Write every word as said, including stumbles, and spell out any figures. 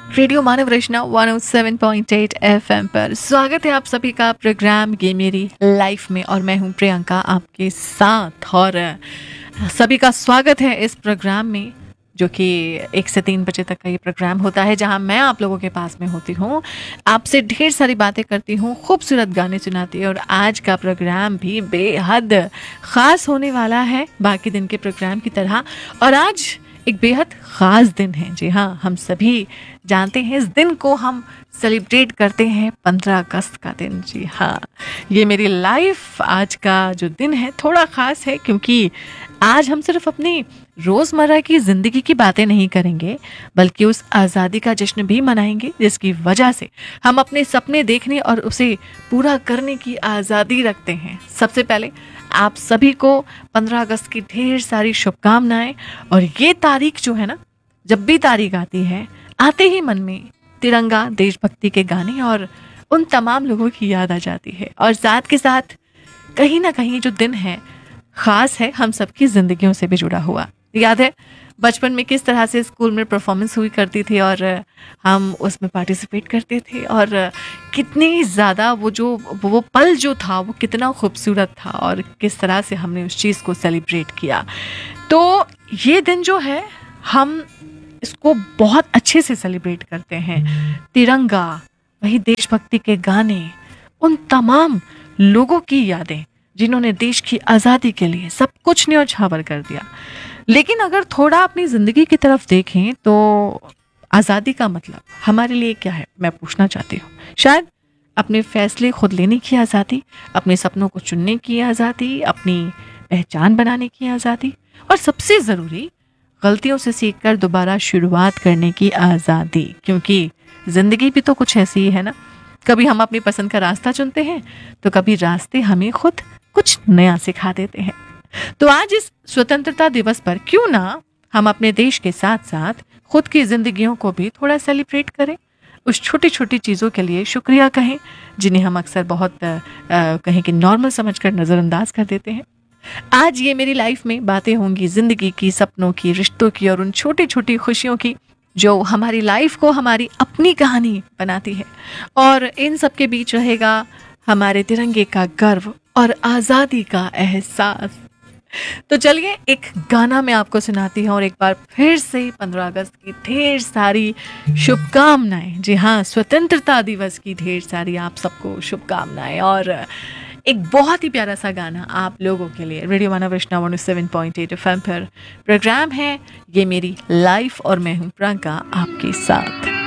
Radio मानव रचना one O seven point eight FM पर स्वागत है आप सभी का प्रोग्राम ये मेरी लाइफ में। और मैं हूं प्रियंका आपके साथ, और सभी का स्वागत है इस प्रोग्राम में जो कि एक से तीन बजे तक का ये प्रोग्राम होता है, जहां मैं आप लोगों के पास में होती हूं, आपसे ढेर सारी बातें करती हूं, खूबसूरत गाने सुनाती हूं। और आज का प्रोग्राम भी बेहद ख़ास होने वाला है बाकी दिन के प्रोग्राम की तरह। और आज एक बेहद ख़ास दिन है। जी हाँ, हम सभी जानते हैं इस दिन को हम सेलिब्रेट करते हैं पंद्रह अगस्त का दिन। जी हाँ, ये मेरी लाइफ आज का जो दिन है थोड़ा ख़ास है, क्योंकि आज हम सिर्फ अपनी रोज़मर्रा की ज़िंदगी की बातें नहीं करेंगे, बल्कि उस आज़ादी का जश्न भी मनाएंगे जिसकी वजह से हम अपने सपने देखने और उसे पूरा करने की आज़ादी रखते हैं। सबसे पहले आप सभी को पंद्रह अगस्त की ढेर सारी शुभकामनाएं। और ये तारीख जो है ना, जब भी तारीख आती है, आते ही मन में तिरंगा, देशभक्ति के गाने और उन तमाम लोगों की याद आ जाती है। और साथ के साथ कहीं ना कहीं जो दिन है ख़ास है, हम सबकी ज़िंदगियों से भी जुड़ा हुआ। याद है बचपन में किस तरह से स्कूल में परफॉर्मेंस हुई करती थी और हम उसमें पार्टिसिपेट करते थे, और कितनी ज़्यादा वो जो वो पल जो था वो कितना खूबसूरत था, और किस तरह से हमने उस चीज़ को सेलिब्रेट किया। तो ये दिन जो है हम इसको बहुत अच्छे से सेलिब्रेट करते हैं। तिरंगा, वही देशभक्ति के गाने, उन तमाम लोगों की यादें जिन्होंने देश की आज़ादी के लिए सब कुछ न्योछावर कर दिया। लेकिन अगर थोड़ा अपनी ज़िंदगी की तरफ देखें तो आज़ादी का मतलब हमारे लिए क्या है, मैं पूछना चाहती हूँ। शायद अपने फैसले खुद लेने की आज़ादी, अपने सपनों को चुनने की आज़ादी, अपनी पहचान बनाने की आज़ादी, और सबसे ज़रूरी गलतियों से सीखकर दोबारा शुरुआत करने की आज़ादी। क्योंकि ज़िंदगी भी तो कुछ ऐसी ही है ना, कभी हम अपनी पसंद का रास्ता चुनते हैं तो कभी रास्ते हमें खुद कुछ नया सिखा देते हैं। तो आज इस स्वतंत्रता दिवस पर क्यों ना हम अपने देश के साथ साथ खुद की जिंदगियों को भी थोड़ा सेलिब्रेट करें, उस छोटी छोटी चीज़ों के लिए शुक्रिया कहें जिन्हें हम अक्सर बहुत आ, कहें कि नॉर्मल समझकर नज़रअंदाज कर देते हैं। आज ये मेरी लाइफ में बातें होंगी ज़िंदगी की, सपनों की, रिश्तों की, और उन छोटी छोटी खुशियों की जो हमारी लाइफ को हमारी अपनी कहानी बनाती है। और इन सब के बीच रहेगा हमारे तिरंगे का गर्व और आज़ादी का एहसास। तो चलिए एक गाना मैं आपको सुनाती हूँ, और एक बार फिर से पंद्रह अगस्त की ढेर सारी शुभकामनाएं। जी हाँ, स्वतंत्रता दिवस की ढेर सारी आप सबको शुभकामनाएं। और एक बहुत ही प्यारा सा गाना आप लोगों के लिए रेडियो मानव रचना one O seven point eight FM पर। प्रोग्राम है ये मेरी लाइफ और मैं हूँ प्रियंका आपके साथ।